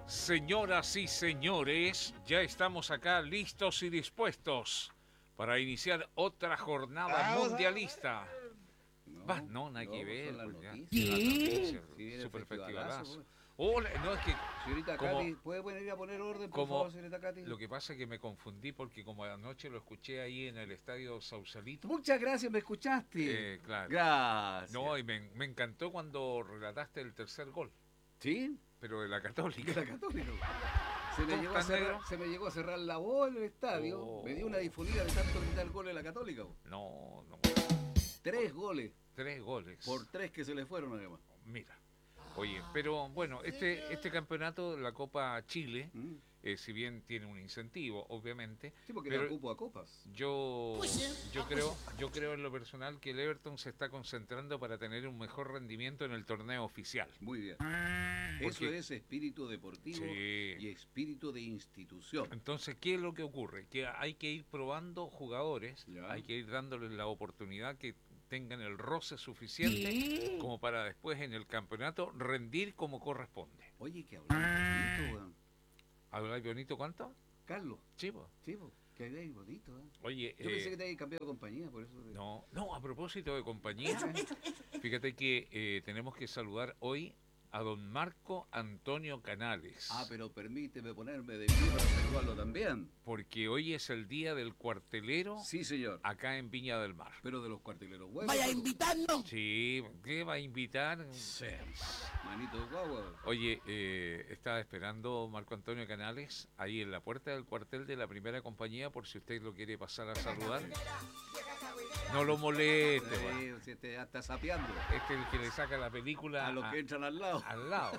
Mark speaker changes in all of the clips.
Speaker 1: Señoras y señores, ya estamos acá listos y dispuestos para iniciar otra jornada mundialista. No, nada que ver.
Speaker 2: Son las
Speaker 1: Pues ya,
Speaker 2: noticias.
Speaker 1: las noticias,
Speaker 2: Si viene el
Speaker 1: super
Speaker 2: festivalazo,
Speaker 1: festivalazo.
Speaker 2: pues.
Speaker 1: Hola, no es que
Speaker 2: Señorita
Speaker 1: como,
Speaker 2: Katy, ¿puede venir a poner orden, por
Speaker 1: como
Speaker 2: favor, señorita Katy?
Speaker 1: lo que pasa es que me confundí porque como anoche lo escuché ahí en el estadio Sausalito.
Speaker 2: Muchas gracias, ¿me escuchaste?
Speaker 1: Claro.
Speaker 2: Gracias.
Speaker 1: No, y me encantó cuando relataste el tercer gol,
Speaker 2: ¿Sí?
Speaker 1: pero de la Católica.
Speaker 2: De la Católica.
Speaker 1: ¿Cómo estás, negro?
Speaker 2: Se me llegó a cerrar la voz en el estadio.
Speaker 1: Oh.
Speaker 2: Me dio una difonía de tanto gritar el gol de la Católica.
Speaker 1: No,
Speaker 2: 3 goles
Speaker 1: 3 goles.
Speaker 2: por 3 que se le fueron además.
Speaker 1: Mira. Oye, pero bueno, este campeonato, la Copa Chile, si bien tiene un incentivo, obviamente,
Speaker 2: Sí, porque
Speaker 1: pero
Speaker 2: da cupo a copas.
Speaker 1: yo creo en lo personal que el Everton se está concentrando para tener un mejor rendimiento en el torneo oficial.
Speaker 2: Muy bien. Eso
Speaker 1: Porque-
Speaker 2: es espíritu deportivo
Speaker 1: Sí.
Speaker 2: y espíritu de institución.
Speaker 1: Entonces, ¿qué es lo que ocurre? Que hay que ir probando jugadores,
Speaker 2: Ya.
Speaker 1: hay que ir dándoles la oportunidad que tengan el roce suficiente como para después en el campeonato rendir como corresponde.
Speaker 2: Oye, que hablamos bonito, weón.
Speaker 1: ¿Habláis bonito cuánto?
Speaker 2: Carlos,
Speaker 1: Chivo.
Speaker 2: chivo, que habláis bonito,
Speaker 1: Oye,
Speaker 2: Yo pensé que te habías cambiado de compañía, por eso.
Speaker 1: no, a propósito de compañía, fíjate que tenemos que saludar hoy a don Marco Antonio Canales.
Speaker 2: Ah, pero permíteme ponerme de pie para saludarlo también.
Speaker 1: Porque hoy es el día del cuartelero
Speaker 2: Sí, señor.
Speaker 1: acá en Viña del Mar.
Speaker 2: Pero de los cuarteleros huevos.
Speaker 3: ¡Vaya a invitarnos!
Speaker 1: Sí, ¿qué va a invitar?
Speaker 2: Sí. Manito de guagua.
Speaker 1: Oye, estaba esperando Marco Antonio Canales ahí en la puerta del cuartel de la primera compañía por si usted lo quiere pasar a saludar. No lo moleste, weón.
Speaker 2: Sí, si te ya está sapeando.
Speaker 1: Este es el que le saca la película
Speaker 2: A los que entran al lado.
Speaker 1: al lado.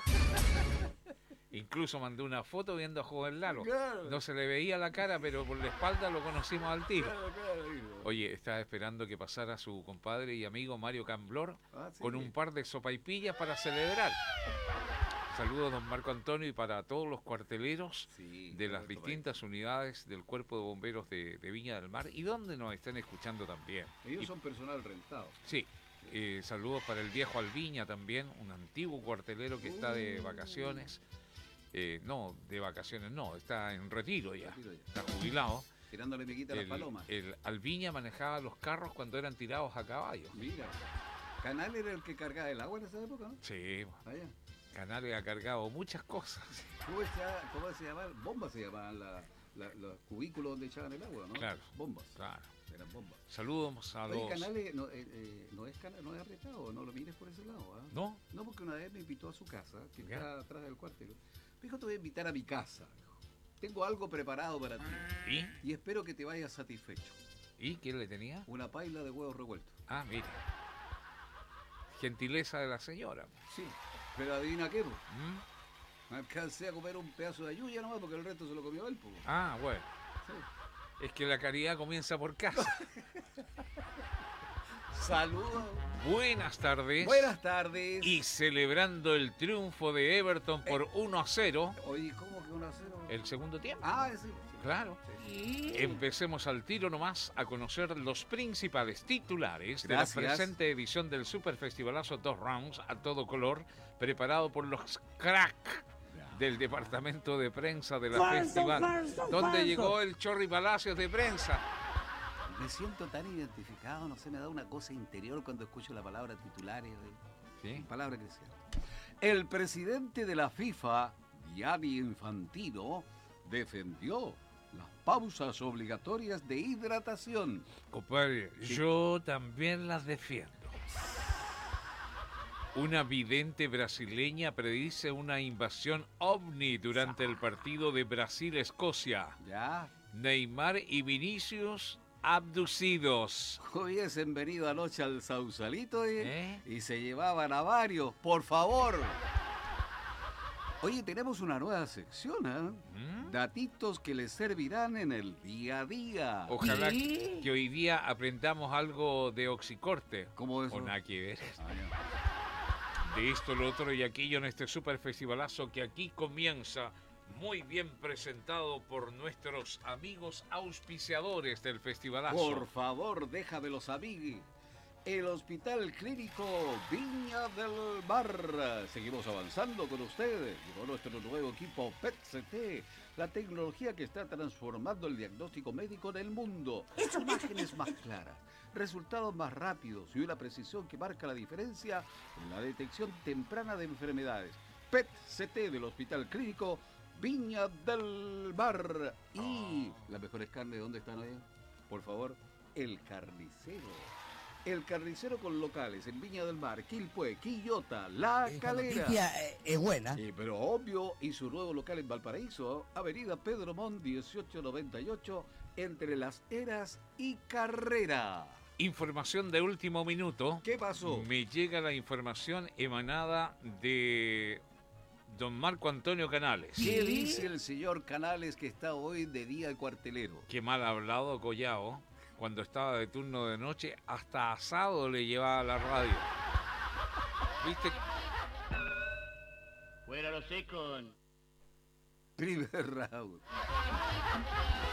Speaker 1: Incluso mandé una foto viendo a Joven Lalo.
Speaker 2: Claro.
Speaker 1: No se le veía la cara, pero por la espalda lo conocimos al tiro.
Speaker 2: Claro, hijo.
Speaker 1: Oye, estaba esperando que pasara su compadre y amigo Mario Camblor
Speaker 2: Ah, sí.
Speaker 1: con un par de sopaipillas para celebrar. Saludos, don Marco Antonio, y para todos los cuarteleros
Speaker 2: Sí,
Speaker 1: de las
Speaker 2: otro
Speaker 1: distintas unidades del Cuerpo de Bomberos de Viña del Mar y donde nos estén escuchando también.
Speaker 2: Ellos
Speaker 1: Y-
Speaker 2: son personal rentado.
Speaker 1: Sí, saludos para el viejo Alviña también, un antiguo cuartelero que está de vacaciones. No, de vacaciones no, está en retiro ya,
Speaker 2: Retiro ya.
Speaker 1: está jubilado.
Speaker 2: Tirándole miquita a las palomas.
Speaker 1: El Alviña manejaba los carros cuando eran tirados a caballo.
Speaker 2: Mira. Canal era el que cargaba el agua en esa época, ¿no?
Speaker 1: Sí,
Speaker 2: Allá.
Speaker 1: Canales ha cargado muchas cosas.
Speaker 2: ¿Cómo se llamaban? Bombas se llamaban los cubículos donde echaban el agua, ¿no?
Speaker 1: Claro.
Speaker 2: Bombas.
Speaker 1: Claro.
Speaker 2: Eran bombas.
Speaker 1: Saludos a
Speaker 2: Oye,
Speaker 1: los...
Speaker 2: Canales no es apretado, no lo mires por ese lado, ¿ah?
Speaker 1: ¿No?
Speaker 2: No, porque una vez me invitó a su casa, que
Speaker 1: Ya.
Speaker 2: está atrás del cuartel. Me dijo, te voy a invitar a mi casa. Dijo. Tengo algo preparado para ti
Speaker 1: ¿Y?
Speaker 2: y espero que te vayas satisfecho.
Speaker 1: ¿Y quién le tenía?
Speaker 2: Una paila de huevos revueltos.
Speaker 1: Ah, mira. Gentileza de la señora.
Speaker 2: Sí, pero adivina qué, po.
Speaker 1: ¿Mm?
Speaker 2: Me alcancé a comer un pedazo de ayuya nomás porque el resto se lo comió él, po.
Speaker 1: Ah, bueno.
Speaker 2: Sí.
Speaker 1: Es que la caridad comienza por casa.
Speaker 2: Saludos.
Speaker 1: Buenas tardes.
Speaker 2: Buenas tardes.
Speaker 1: Y celebrando el triunfo de Everton por 1-0
Speaker 2: Oye, ¿cómo que 1-0?
Speaker 1: el segundo tiempo.
Speaker 2: Ah, sí.
Speaker 1: Claro. Empecemos al tiro nomás a conocer los principales titulares
Speaker 2: Gracias.
Speaker 1: de la presente edición del Super Festivalazo 2 Rounds a todo color, preparado por los crack del departamento de prensa de la
Speaker 3: Falso,
Speaker 1: festival,
Speaker 3: falso,
Speaker 1: donde
Speaker 3: falso.
Speaker 1: llegó el Chorri Palacios de prensa.
Speaker 2: Me siento tan identificado, no sé, me da una cosa interior cuando escucho la palabra titulares.
Speaker 1: ¿Sí?
Speaker 2: Palabra que sea. El presidente de la FIFA, Gianni Infantino, defendió las pausas obligatorias de hidratación.
Speaker 1: Compadre, yo también las defiendo. Una vidente brasileña predice una invasión ovni durante el partido de Brasil-Escocia.
Speaker 2: Ya,
Speaker 1: Neymar y Vinicius abducidos.
Speaker 2: hubiesen venido anoche al Sausalito
Speaker 1: ¿Eh?
Speaker 2: y se llevaban a varios, por favor. Oye, tenemos una nueva sección, ¿eh?
Speaker 1: ¿Mm?
Speaker 2: Datitos que les servirán en el día a día.
Speaker 1: Ojalá
Speaker 3: ¿Sí?
Speaker 1: que hoy día aprendamos algo de oxicorte.
Speaker 2: ¿Cómo eso?
Speaker 1: O nada que ver.
Speaker 2: Ah, ya.
Speaker 1: De esto, lo otro y aquello en este super festivalazo que aquí comienza muy bien presentado por nuestros amigos auspiciadores del festivalazo.
Speaker 2: Por favor, déjame los amigos. el Hospital Clínico Viña del Mar. Seguimos avanzando con ustedes y con nuestro nuevo equipo PET-CT, la tecnología que está transformando el diagnóstico médico del mundo. Imágenes más claras, resultados más rápidos y una precisión que marca la diferencia en la detección temprana de enfermedades. PET-CT del Hospital Clínico Viña del Mar. Y las mejores carnes, ¿dónde están hoy? Por favor, El Carnicero. El Carnicero con locales en Viña del Mar, Quilpué, Quillota, La Calera.
Speaker 3: La noticia es buena.
Speaker 2: Pero obvio, y su nuevo local en Valparaíso, Avenida Pedro Montt 1898, entre Las Heras y Carrera.
Speaker 1: Información de último minuto.
Speaker 2: ¿Qué pasó?
Speaker 1: Me llega la información emanada de don Marco Antonio Canales.
Speaker 2: ¿Qué dice el señor Canales que está hoy de día de cuartelero?
Speaker 1: Qué mal hablado Collao. Cuando estaba de turno de noche, hasta asado le llevaba a la radio. ¿Viste?
Speaker 4: Fuera los secos.
Speaker 2: Primer round.